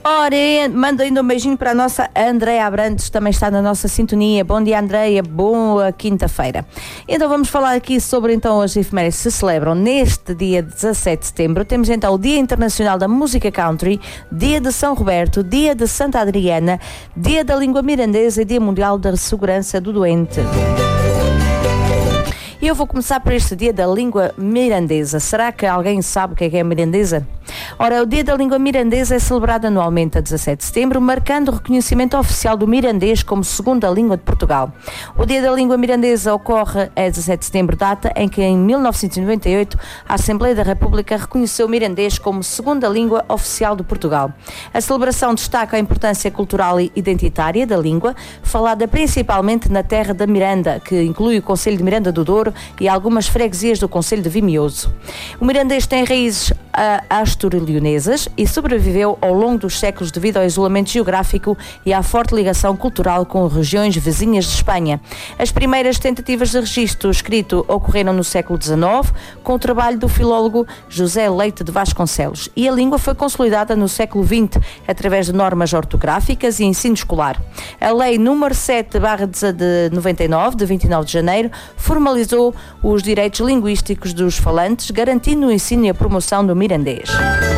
Ora, mando ainda um beijinho para a nossa Andreia Abrantes, também está na nossa sintonia. Bom dia, Andreia, boa quinta-feira. Então vamos falar aqui sobre então as efemérides que se celebram neste dia 17 de setembro. Temos então o Dia Internacional da Música Country, Dia de São Roberto, Dia de Santa Adriana, Dia da Língua Mirandesa e Dia Mundial da Segurança do Doente. E eu vou começar por este Dia da Língua Mirandesa. Será que alguém sabe o que é mirandesa? Ora, o Dia da Língua Mirandesa é celebrado anualmente a 17 de setembro, marcando o reconhecimento oficial do mirandês como segunda língua de Portugal. O Dia da Língua Mirandesa ocorre a 17 de setembro, data em que, em 1998, a Assembleia da República reconheceu o mirandês como segunda língua oficial de Portugal. A celebração destaca a importância cultural e identitária da língua, falada principalmente na terra da Miranda, que inclui o Concelho de Miranda do Douro e algumas freguesias do Concelho de Vimioso. O mirandês tem raízes astur-leonesas e sobreviveu ao longo dos séculos devido ao isolamento geográfico e à forte ligação cultural com regiões vizinhas de Espanha. As primeiras tentativas de registro escrito ocorreram no século XIX, com o trabalho do filólogo José Leite de Vasconcelos, e a língua foi consolidada no século XX através de normas ortográficas e ensino escolar. A Lei nº 7/99, de 29 de janeiro, formalizou os direitos linguísticos dos falantes, garantindo o ensino e a promoção do mirandês.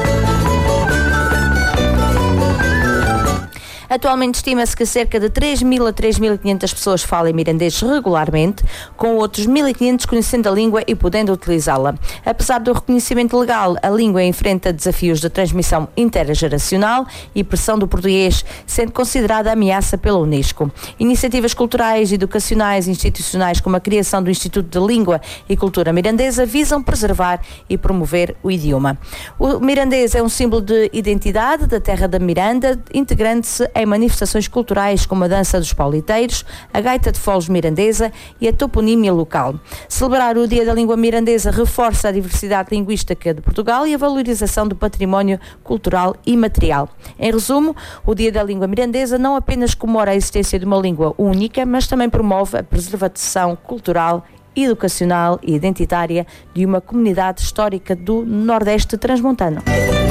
Atualmente estima-se que cerca de 3.000 a 3.500 pessoas falem mirandês regularmente, com outros 1.500 conhecendo a língua e podendo utilizá-la. Apesar do reconhecimento legal, a língua enfrenta desafios de transmissão intergeracional e pressão do português, sendo considerada ameaça pela Unesco. Iniciativas culturais, educacionais e institucionais, como a criação do Instituto de Língua e Cultura Mirandesa, visam preservar e promover o idioma. O mirandês é um símbolo de identidade da terra da Miranda, integrando-se em manifestações culturais como a dança dos pauliteiros, a gaita de foles mirandesa e a toponímia local. Celebrar o Dia da Língua Mirandesa reforça a diversidade linguística de Portugal e a valorização do património cultural e material. Em resumo, o Dia da Língua Mirandesa não apenas comemora a existência de uma língua única, mas também promove a preservação cultural, educacional e identitária de uma comunidade histórica do Nordeste transmontano.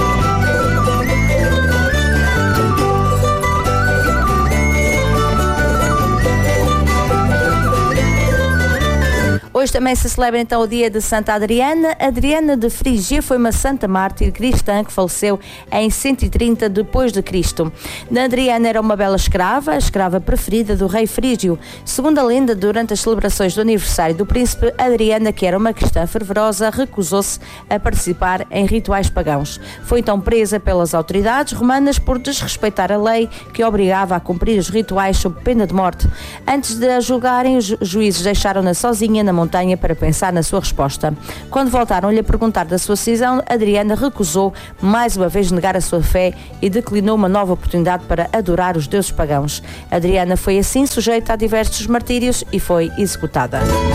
Hoje também se celebra então o dia de Santa Adriana. Adriana de Frígia foi uma santa mártir cristã que faleceu em 130 depois de Cristo. Adriana era uma bela escrava, a escrava preferida do rei frígio. Segundo a lenda, durante as celebrações do aniversário do príncipe, Adriana, que era uma cristã fervorosa, recusou-se a participar em rituais pagãos. Foi então presa pelas autoridades romanas por desrespeitar a lei que obrigava a cumprir os rituais sob pena de morte. Antes de a julgarem, os juízes deixaram-na sozinha na montanha para pensar na sua resposta. Quando voltaram-lhe a perguntar da sua decisão, Adriana recusou mais uma vez negar a sua fé e declinou uma nova oportunidade para adorar os deuses pagãos. Adriana foi assim sujeita a diversos martírios e foi executada.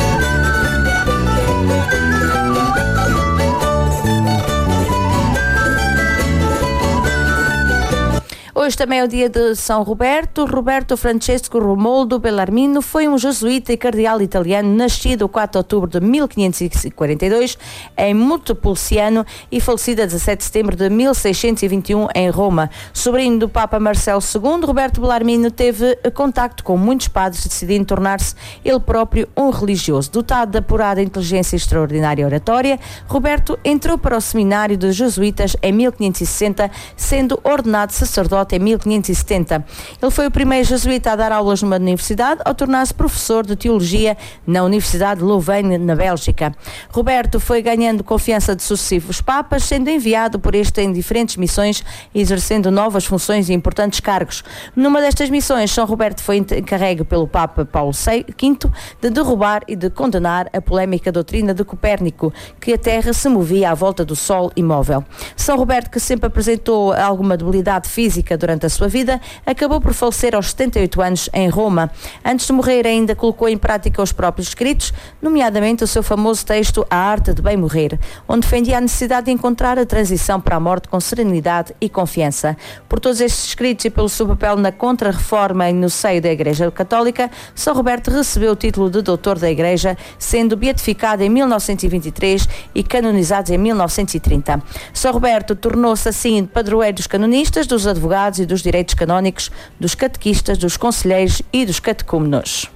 Hoje também é o dia de São Roberto. Roberto Francesco Romoldo Bellarmino foi um jesuíta e cardeal italiano, nascido 4 de outubro de 1542 em Montepulciano e falecido a 17 de setembro de 1621 em Roma. Sobrinho do Papa Marcelo II, Roberto Bellarmino teve contacto com muitos padres, decidindo tornar-se ele próprio um religioso. Dotado de apurada inteligência e extraordinária oratória, Roberto entrou para o seminário dos jesuítas em 1560, sendo ordenado sacerdote em 1570. Ele foi o primeiro jesuíta a dar aulas numa universidade, ao tornar-se professor de teologia na Universidade de Louvain, na Bélgica. Roberto foi ganhando confiança de sucessivos papas, sendo enviado por este em diferentes missões, exercendo novas funções e importantes cargos. Numa destas missões, São Roberto foi encarregue pelo Papa Paulo V de derrubar e de condenar a polémica doutrina de Copérnico, que a Terra se movia à volta do Sol imóvel. São Roberto, que sempre apresentou alguma debilidade física durante a sua vida, acabou por falecer aos 78 anos em Roma. Antes de morrer, ainda colocou em prática os próprios escritos, nomeadamente o seu famoso texto A Arte de Bem Morrer, onde defendia a necessidade de encontrar a transição para a morte com serenidade e confiança. Por todos estes escritos e pelo seu papel na Contra-Reforma e no seio da Igreja Católica, São Roberto recebeu o título de Doutor da Igreja, sendo beatificado em 1923 e canonizado em 1930. São Roberto tornou-se assim padroeiro dos canonistas, dos advogados responsabilidades e dos direitos canónicos dos catequistas, dos conselheiros e dos catecúmenos.